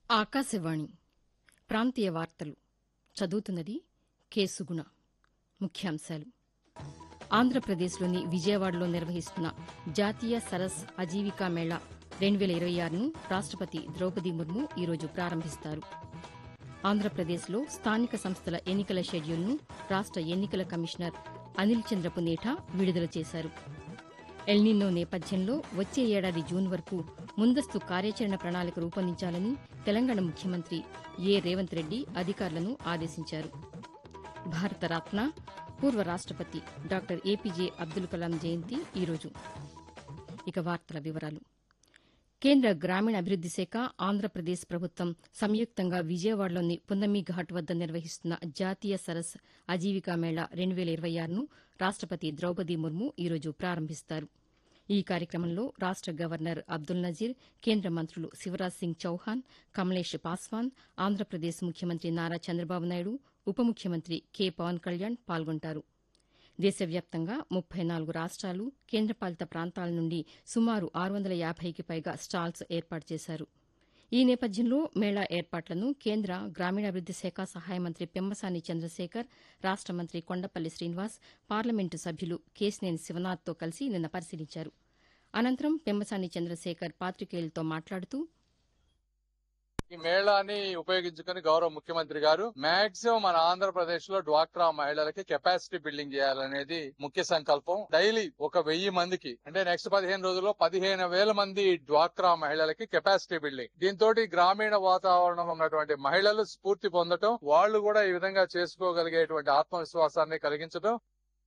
ఆకాశవాణి ప్రాంతీయ వార్తలు చదువుతున్నది కె సుగుణ. ముఖ్యాంశాలు: ఆంధ్రప్రదేశ్లోని విజయవాడలో నిర్వహిస్తున్న జాతీయ సరస్ అజీవికా మేళా 2026ను రాష్టపతి ద్రౌపది ముర్ము ఈరోజు ప్రారంభిస్తారు. ఆంధ్రప్రదేశ్లో స్థానిక సంస్థల ఎన్నికల షెడ్యూల్ను రాష్ట ఎన్నికల కమిషనర్ అనిల్ చంద్ర పునేఠా విడుదల చేశారు. ఎల్నినో నేపథ్యంలో వచ్చే ఏడాది జూన్ వరకు ముందస్తు కార్యాచరణ ప్రణాళిక రూపొందించాలని తెలంగాణ ముఖ్యమంత్రి రేవంత్ రెడ్డి అధికారులను ఆదేశించారు. భారతరత్న పూర్వ రాష్టపతి డాక్టర్ ఏపీజే అబ్దుల్ కలాం జయంతి ఈరోజు. ఇక వార్తల వివరాలు. కేంద్ర గ్రామీణాభివృద్ది శాఖ, ఆంధ్రప్రదేశ్ ప్రభుత్వం సంయుక్తంగా విజయవాడలోని పున్నమి ఘాట్ వద్ద నిర్వహిస్తున్న జాతీయ సరస్ అజీవికా మేళా 2026ను రాష్టపతి ద్రౌపది ముర్ము ఈరోజు ప్రారంభిస్తారు. ఈ కార్యక్రమంలో రాష్ట గవర్నర్ అబ్దుల్ నజీర్, కేంద్ర మంత్రులు శివరాజ్ సింగ్ చౌహాన్, కమలేష్ పాస్వాన్, ఆంధ్రప్రదేశ్ ముఖ్యమంత్రి నారా చంద్రబాబు నాయుడు, ఉప ముఖ్యమంత్రి కె పవన్ కళ్యాణ్ పాల్గొంటారు. దేశవ్యాప్తంగా 34 రాష్ట్రాలు, కేంద్రపాలిత ప్రాంతాల నుండి సుమారు 650కి పైగా స్టాల్స్ ఏర్పాటు చేశారు. ఈ నేపథ్యంలో మేళా ఏర్పాట్లను కేంద్ర గ్రామీణాభివృద్ది శాఖ సహాయ మంత్రి పెమ్మసాని చంద్రశేఖర్, రాష్ట మంత్రి కొండపల్లి శ్రీనివాస్, పార్లమెంటు సభ్యులు కేశినేని శివనాథ్తో కలిసి నిన్న పరిశీలించారు. అనంతరం పెమ్మసాని చంద్రశేఖర్ పాతికేయులతో మాట్లాడుతూ, ఈ మేళాని ఉపయోగించుకుని గౌరవ ముఖ్యమంత్రి గారు మాక్సిమం మన ఆంధ్రప్రదేశ్ లో డ్వాక్రా మహిళలకి కెపాసిటీ బిల్డింగ్ చేయాలనేది ముఖ్య సంకల్పం. డైలీ ఒక 1000 మందికి, అంటే నెక్స్ట్ 15 రోజుల్లో 15,000 మంది డ్వాక్రా మహిళలకి కెపాసిటీ బిల్డింగ్. దీంతో గ్రామీణ వాతావరణంలో ఉన్నటువంటి మహిళలు స్ఫూర్తి పొందటం, వాళ్ళు కూడా ఈ విధంగా చేసుకోగలిగేటువంటి ఆత్మవిశ్వాసాన్ని కలిగించడం.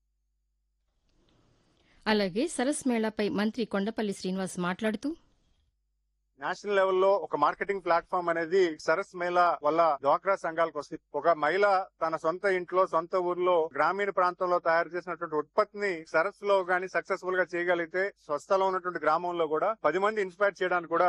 అలాగే సరస్ మేళాపై మంత్రి కొండపల్లి శ్రీనివాస్ మాట్లాడుతూ, నేషనల్ లెవెల్లో ఒక మార్కెటింగ్ ప్లాట్ఫామ్ అనేది సరస్ మేళా వల్ల డ్వాక్రా సంఘాలకు వస్తుంది. ఒక మహిళ తన సొంత ఇంట్లో, సొంత ఊర్లో, గ్రామీణ ప్రాంతంలో తయారు చేసినటువంటి ఉత్పత్తిని సరస్ లో గానీ సక్సెస్ఫుల్ గా చేయగలిగితే స్వస్థలో ఉన్నటువంటి గ్రామంలో కూడా 10 మంది ఇన్స్పైర్ చేయడానికి కూడా